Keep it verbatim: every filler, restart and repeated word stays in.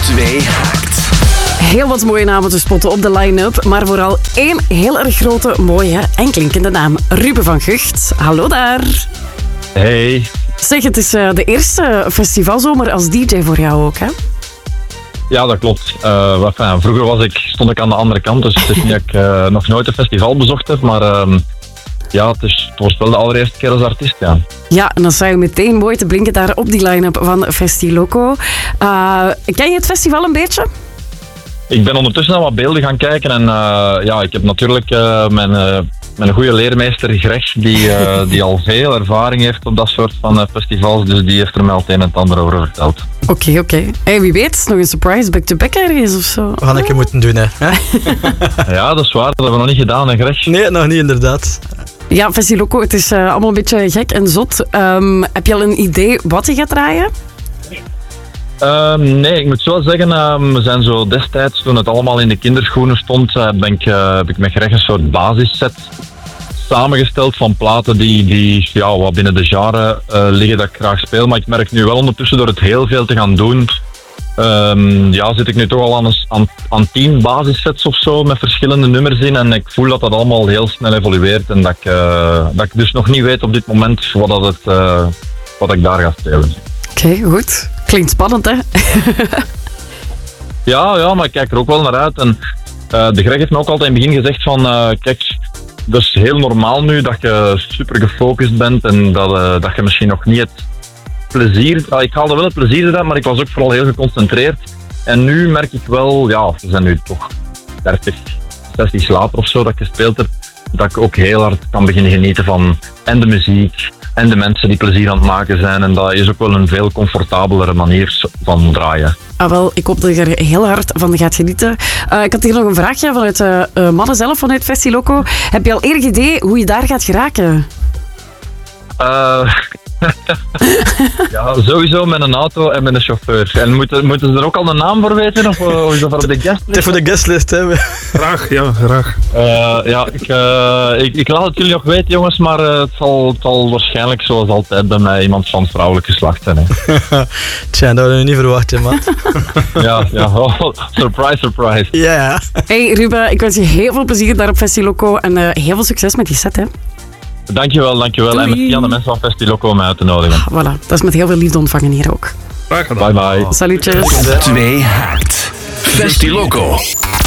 twee haakt. Heel wat mooie namen te spotten op de line-up, maar vooral één heel erg grote, mooie en klinkende naam. Ruben van Gucht. Hallo daar. Hey. Zeg, het is uh, de eerste festivalzomer als D J voor jou ook, hè? Ja, dat klopt. Uh, wat, enfin, vroeger was ik, stond ik aan de andere kant, dus het is niet dat ik uh, nog nooit een festival bezocht heb, maar uh, ja, het, is, het was wel de allereerste keer als artiest, ja. Ja, en dan sta je meteen mooi te blinken daar op die line-up van Festiloco. Uh, ken je het festival een beetje? Ik ben ondertussen naar wat beelden gaan kijken en uh, ja, ik heb natuurlijk uh, mijn, uh, mijn goede leermeester Greg, die, uh, die al veel ervaring heeft op dat soort van uh, festivals, dus die heeft er mij al het een en het ander over verteld. Oké, okay, oké. Okay. Hey, wie weet, nog een surprise back-to-back ergens of zo. We gaan een keer moeten doen, hè. Ja, dat is waar. Dat hebben we nog niet gedaan, hè, Greg? Nee, nog niet, inderdaad. Ja, Festiloco, het is uh, allemaal een beetje gek en zot. Um, heb je al een idee wat je gaat draaien? Uh, nee, ik moet zo zeggen, uh, we zijn zo destijds, toen het allemaal in de kinderschoenen stond, uh, ben ik, uh, heb ik met Greg een soort basisset samengesteld van platen die, die ja, wat binnen de genre uh, liggen dat ik graag speel. Maar ik merk nu wel ondertussen door het heel veel te gaan doen, um, ja, zit ik nu toch al aan, aan, aan tien basissets of zo met verschillende nummers in. En ik voel dat dat allemaal heel snel evolueert en dat ik, uh, dat ik dus nog niet weet op dit moment wat, dat het, uh, wat ik daar ga spelen. Oké, okay, goed. Klinkt spannend, hè? ja, ja, maar ik kijk er ook wel naar uit. En uh, de Greg heeft me ook altijd in het begin gezegd van, uh, kijk, dat is heel normaal nu dat je super gefocust bent en dat, uh, dat je misschien nog niet het plezier... Uh, ik haalde wel het plezier eruit, maar ik was ook vooral heel geconcentreerd. En nu merk ik wel, ja, we zijn nu toch dertig sessies later of zo dat ik gespeeld heb, dat ik ook heel hard kan beginnen genieten van en de muziek en de mensen die plezier aan het maken zijn. En dat is ook wel een veel comfortabelere manier van draaien. Ah, wel, ik hoop dat je er heel hard van gaat genieten. Uh, ik had hier nog een vraagje vanuit uh, uh, mannen zelf, vanuit Festiloco. Heb je al enig idee hoe je daar gaat geraken? Uh, ja, sowieso met een auto en met een chauffeur. En moeten, moeten ze er ook al een naam voor weten? Of, of is dat voor de guestlist? Het is voor de guestlist, hè. Graag, ja, graag. Uh, ja, ik, uh, ik, ik laat het jullie nog weten, jongens, maar uh, het, zal, het zal waarschijnlijk zoals altijd bij mij iemand van het vrouwelijk geslacht zijn. Tja, dat hadden we niet verwacht, hè, maat. ja, ja. Oh, surprise, surprise. Ja. Yeah. Hey Ruben, ik wens je heel veel plezier daar op Festiloco en uh, heel veel succes met die set, hè. Dankjewel, dankjewel. Doei. En merci aan de mensen van Festiloco om mij uit te nodigen. Ah, voilà, dat is met heel veel liefde ontvangen hier ook. Bye bye. Bye bye. Salutjes. twee haakt. Festiloco.